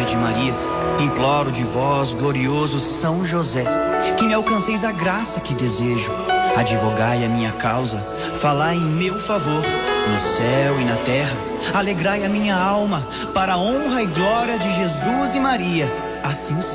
Virgem Maria, imploro de vós, glorioso São José, que me alcanceis a graça que desejo. Advogai a minha causa, falai em meu favor, no céu e na terra. Alegrai a minha alma, para a honra e glória de Jesus e Maria. Assim seja.